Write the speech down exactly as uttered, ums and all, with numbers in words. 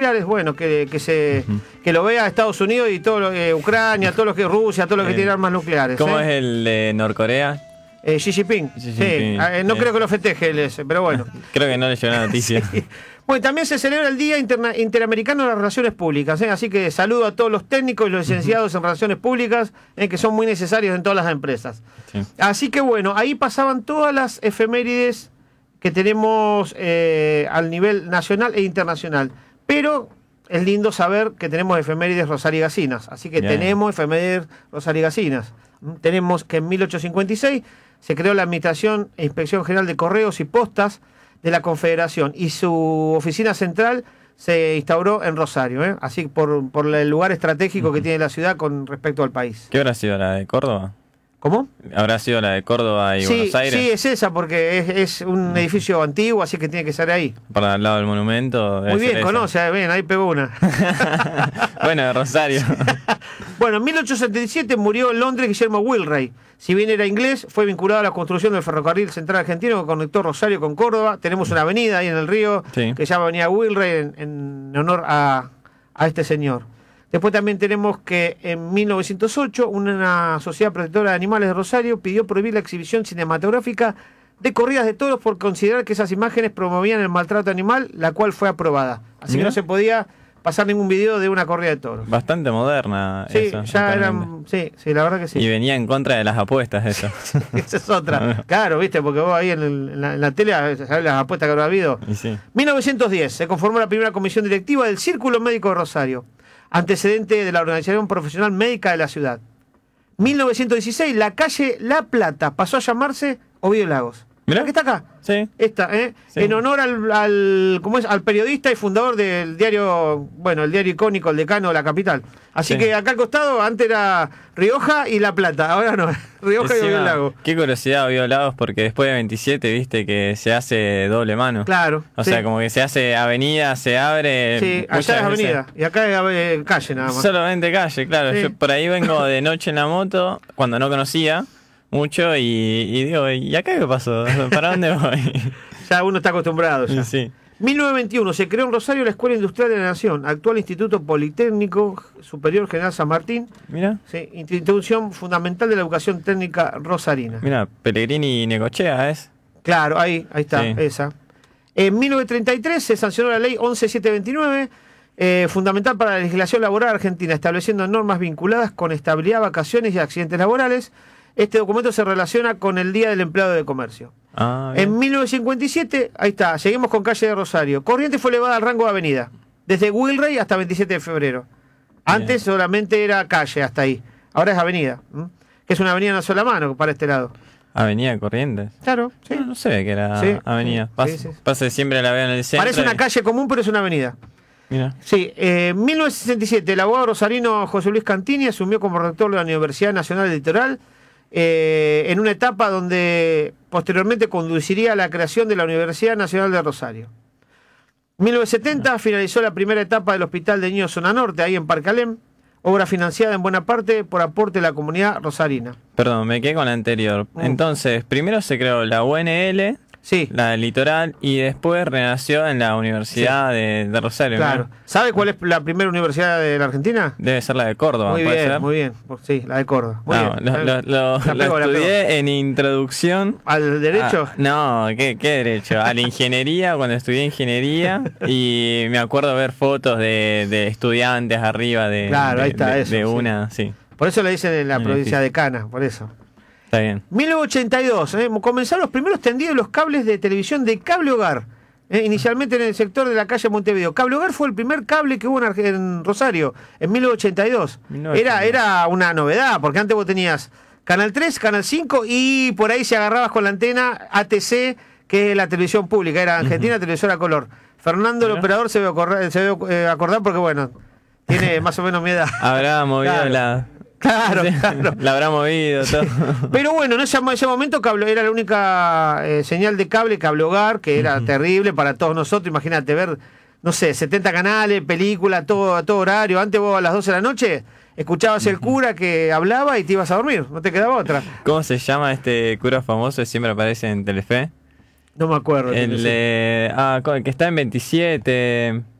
nucleares, bueno, que, que se uh-huh. que lo vea Estados Unidos y todo lo que Ucrania, todo lo que Rusia, todo lo que eh, tiene armas nucleares. ¿Cómo ¿eh? es el de Norcorea? Eh, Xi Jinping. Xi Jinping. Sí. Eh, no eh. creo que lo festeje el ese, pero bueno. Creo que no le llegó la noticia. Sí. Bueno, también se celebra el Día Interna- Interamericano de las Relaciones Públicas, ¿eh? Así que saludo a todos los técnicos y los licenciados uh-huh. en Relaciones Públicas, ¿eh? Que son muy necesarios en todas las empresas. Sí. Así que bueno, ahí pasaban todas las efemérides que tenemos eh, al nivel nacional e internacional. Pero es lindo saber que tenemos efemérides rosarigasinas. Así que Bien. tenemos efemérides rosarigasinas. Tenemos que en mil ochocientos cincuenta y seis se creó la Administración e Inspección General de Correos y Postas de la Confederación y su oficina central se instauró en Rosario, ¿eh? Así por, por el lugar estratégico uh-huh. que tiene la ciudad con respecto al país. ¿Qué habrá sido la de Córdoba? ¿Cómo? ¿Habrá sido la de Córdoba y sí, Buenos Aires? Sí, es esa, porque es, es un uh-huh. edificio antiguo, así que tiene que ser ahí. Para el lado del monumento. Muy bien, conoce, bien, ahí pegó una. Bueno, de Rosario. Bueno, en mil ochocientos setenta y siete murió en Londres Guillermo Wilray. Si bien era inglés, fue vinculado a la construcción del ferrocarril central argentino que conectó Rosario con Córdoba. Tenemos una avenida ahí en el río sí. que se llama Avenida Wilray en, en honor a, a este señor. Después también tenemos que en mil novecientos ocho una sociedad protectora de animales de Rosario pidió prohibir la exhibición cinematográfica de corridas de toros por considerar que esas imágenes promovían el maltrato animal, la cual fue aprobada. Así ¿Mira? que no se podía pasar ningún video de una corrida de toros. Bastante moderna. Sí, eso, ya eran, sí, sí, la verdad que sí. Y venía en contra de las apuestas eso. Esa es otra. Claro, viste, porque vos ahí en, el, en, la, en la tele sabés las apuestas que habrá habido. Sí. mil novecientos diez se conformó la primera comisión directiva del Círculo Médico de Rosario, antecedente de la Organización Profesional Médica de la ciudad. mil novecientos dieciséis la calle La Plata pasó a llamarse Ovidio Lagos. ¿Mirá que está acá? Sí. Esta, ¿eh? Sí. En honor al, al, ¿cómo es? al periodista y fundador del diario, bueno, el diario icónico, El Decano de la Capital. Así sí. que acá al costado, antes era Rioja y La Plata, ahora no, Rioja Encima, y Ovidio Lagos. Qué curiosidad Ovidio Lagos, porque después de veintisiete, viste que se hace doble mano. Claro. O sí. sea, como que se hace avenida, se abre. Sí, allá es avenida, y acá es eh, calle nada más. Solamente calle, claro. Sí. Yo por ahí vengo de noche en la moto, cuando no conocía mucho y, y digo, ¿y acá qué pasó? ¿Para dónde voy? Ya uno está acostumbrado ya. Sí. mil novecientos veintiuno se creó en Rosario la Escuela Industrial de la Nación, actual Instituto Politécnico Superior General San Martín. Mira. Sí, institución fundamental de la educación técnica rosarina. Mira, Pellegrini y Necochea es. Claro, ahí, ahí está, sí. esa. En mil novecientos treinta y tres se sancionó la ley once mil setecientos veintinueve, eh, fundamental para la legislación laboral argentina, estableciendo normas vinculadas con estabilidad, vacaciones y accidentes laborales. Este documento se relaciona con el Día del Empleado de Comercio. Ah, en mil novecientos cincuenta y siete, ahí está, seguimos con calle de Rosario. Corrientes fue elevada al rango de avenida, desde Wilray hasta veintisiete de febrero. Antes Bien. solamente era calle hasta ahí, ahora es avenida, ¿m? que es una avenida en una sola mano para este lado. Avenida Corrientes. Claro, sí. No, no se ve que era sí. avenida. Pase, sí, sí. pase siempre la veo en el centro. Parece una y... calle común, pero es una avenida. Mira. Sí, eh, en mil novecientos sesenta y siete el abogado rosarino José Luis Cantini asumió como rector de la Universidad Nacional del Litoral, eh, en una etapa donde posteriormente conduciría a la creación de la Universidad Nacional de Rosario. mil novecientos setenta no. finalizó la primera etapa del Hospital de Niños Zona Norte, ahí en Parque Alem, obra financiada en buena parte por aporte de la comunidad rosarina. Perdón, me quedé con la anterior. Mm. Entonces, primero se creó la U N L, sí. la del Litoral, y después renació en la Universidad sí. de, de Rosario. Claro. ¿No? ¿Sabe cuál es la primera universidad de la Argentina? Debe ser la de Córdoba. Muy ¿puede bien, ser? muy bien. Sí, la de Córdoba. Muy no, bien. Lo, lo, lo, lo pego, estudié en introducción. ¿Al derecho? A, no, ¿qué, ¿qué derecho? A la ingeniería, cuando estudié ingeniería, y me acuerdo ver fotos de, de estudiantes arriba de, claro, de, ahí está de, eso, de sí. una, sí. Por eso le dicen en la en provincia de Cana, por eso. Está bien. mil novecientos ochenta y dos, ¿eh? comenzaron los primeros tendidos de los cables de televisión de Cable Hogar, ¿eh? inicialmente en el sector de la calle Montevideo. Cable Hogar fue el primer cable que hubo en, en Rosario, en mil novecientos ochenta y dos. mil novecientos ochenta y dos. Era, era una novedad, porque antes vos tenías Canal tres, Canal cinco, y por ahí se agarrabas con la antena A T C, que es la televisión pública, era Argentina uh-huh. Televisora a color. Fernando, ¿Pero? el operador, se debe acordar, se debe, eh, acordar porque, bueno, tiene más o menos mi edad. Habrá movido claro. la... Claro, claro. La habrá movido todo. Pero bueno, en ese, ese momento cable, era la única eh, señal de cable, Cable Hogar, que era uh-huh. terrible para todos nosotros. Imagínate ver, no sé, setenta canales, películas, todo, a todo horario. Antes vos a las doce de la noche escuchabas uh-huh. el cura que hablaba y te ibas a dormir, no te quedaba otra. ¿Cómo se llama este cura famoso que siempre aparece en Telefe? No me acuerdo. El de... Ah, que está en veintisiete...